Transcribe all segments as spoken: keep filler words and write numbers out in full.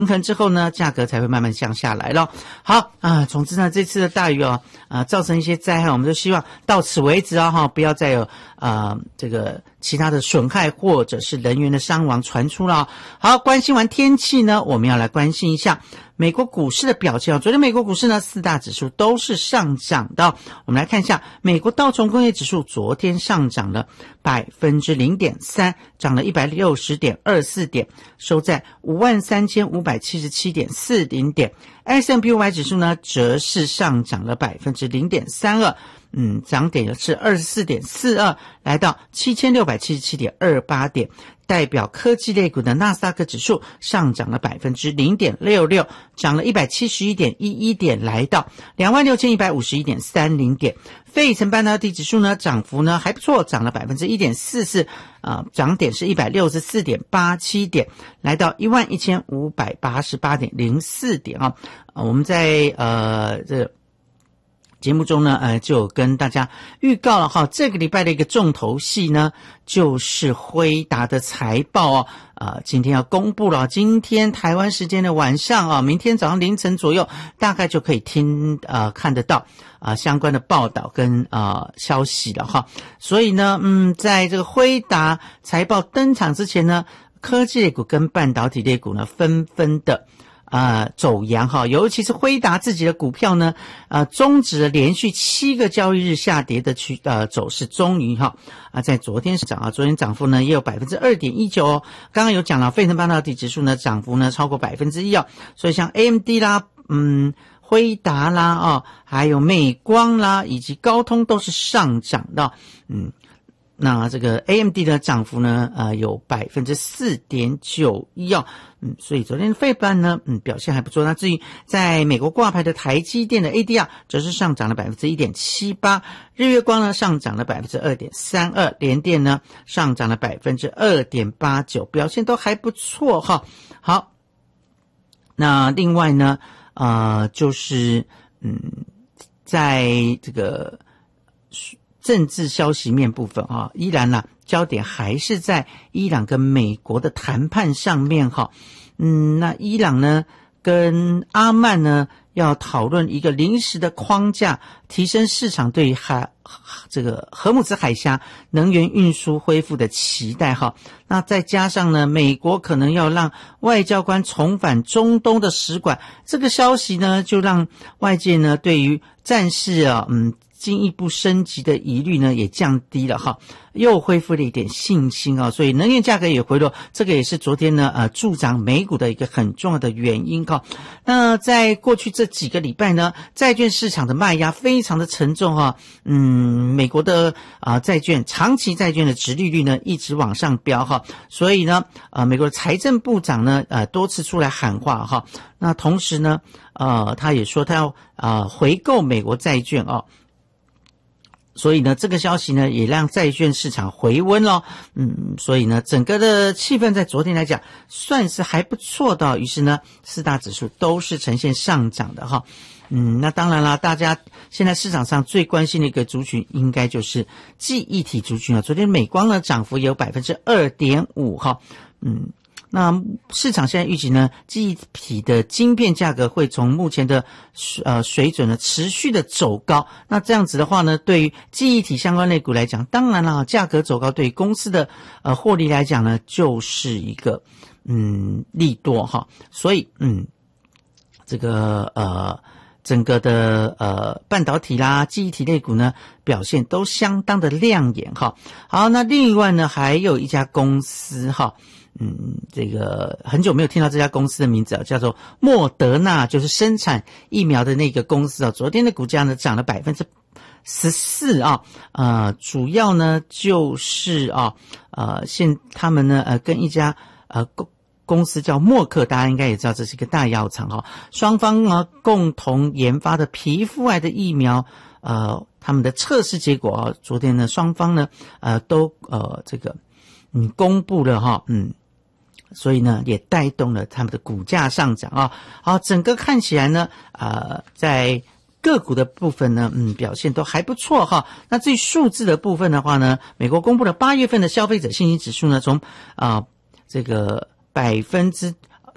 平衡之后呢，价格才会慢慢降下来了。好啊，总之呢，这次的大雨哦，啊，造成一些灾害，我们就希望到此为止啊，哈，不要再有啊这个其他的损害或者是人员的伤亡传出了。好，关心完天气呢，我们要来关心一下美国股市的表现。昨天美国股市呢，四大指数都是上涨的。我们来看一下，美国道琼工业指数昨天上涨了百分之零点三，涨了一百六十点二四点，收在五万三千五百七十七点四零点。S and P 五百 指数呢，则是上涨了百分之零点三二。嗯，涨点是 二十四点四二， 来到七千六百七十七点二八点。代表科技类股的纳斯达克指数上涨了百分之零点六六，涨了一百七十一点一一点，来到两万六千一百五十一点三零点。费城半导体指数呢，涨幅呢还不错，涨了百分之一点四四，啊，涨点是一百六十四点八七点，来到一万一千五百八十八点零四点啊。我们在呃这。节目中呢，呃，就跟大家预告了哈，这个礼拜的一个重头戏呢，就是辉达的财报哦，呃，今天要公布了，今天台湾时间的晚上啊，明天早上凌晨左右，大概就可以听呃看得到啊、呃、相关的报道跟呃消息了哈。所以呢，嗯，在这个辉达财报登场之前呢，科技类股跟半导体类股呢，纷纷的。呃，走阳哈，尤其是辉达自己的股票呢，呃，终止了连续七个交易日下跌的趋呃走势，终于哈啊，在昨天是涨啊，昨天涨幅呢也有百分之二点一九哦。刚刚有讲了，费城半导体指数呢涨幅呢超过百分之一哦，所以像 A M D 啦，嗯，辉达啦哦，还有美光啦，以及高通都是上涨的，嗯。那这个 A M D 的涨幅呢，呃，有百分之四点九一哦，嗯，所以昨天费半呢，嗯，表现还不错。那至于在美国挂牌的台积电的 A D R 则是上涨了百分之一点七八，日月光呢上涨了百分之二点三二，联电呢上涨了百分之二点八九，表现都还不错哈。好，那另外呢，呃，就是嗯，在这个。政治消息面部分啊，依然啦，焦点还是在伊朗跟美国的谈判上面哈。嗯，那伊朗呢跟阿曼呢要讨论一个临时的框架，提升市场对海这个荷姆兹海峡能源运输恢复的期待哈。那再加上呢，美国可能要让外交官重返中东的使馆，这个消息呢就让外界呢对于战事啊，嗯。进一步升级的疑虑呢也降低了哈，又恢复了一点信心啊，所以能源价格也回落，这个也是昨天呢呃助长美股的一个很重要的原因哈。那在过去这几个礼拜呢，债券市场的卖压非常的沉重哈，嗯，美国的啊、呃、债券长期债券的殖利率呢一直往上飙哈，所以呢呃美国的财政部长呢呃多次出来喊话哈，那同时呢呃他也说他要啊、呃、回购美国债券哦。所以呢，这个消息呢也让债券市场回温咯，嗯，所以呢，整个的气氛在昨天来讲算是还不错的，于是呢，四大指数都是呈现上涨的哈，嗯，那当然啦，大家现在市场上最关心的一个族群应该就是记忆体族群啊，昨天美光呢涨幅也有百分之二点五哈，嗯。那市场现在预计呢，记忆体的晶片价格会从目前的呃水准呢持续的走高。那这样子的话呢，对于记忆体相关类股来讲，当然了，价格走高对于公司的呃获利来讲呢，就是一个嗯利多哈。所以嗯，这个呃整个的呃半导体啦、记忆体类股呢表现都相当的亮眼哈。好，那另外呢还有一家公司哈。嗯，这个很久没有听到这家公司的名字啊，叫做莫德纳，就是生产疫苗的那个公司啊。昨天的股价呢涨了百分之十四啊，呃，主要呢就是啊，呃，现他们呢呃跟一家呃公公司叫默克，大家应该也知道这是一个大药厂哈、哦，双方呢共同研发的皮肤癌的疫苗，呃，他们的测试结果啊，昨天呢双方呢呃都呃这个嗯公布了哈，嗯。所以呢，也带动了他们的股价上涨啊。好，整个看起来呢，呃，在个股的部分呢，嗯，表现都还不错哈。那至于数字的部分的话呢，美国公布了八月份的消费者信心指数呢，从啊、呃、这个百分之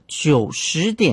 九十点。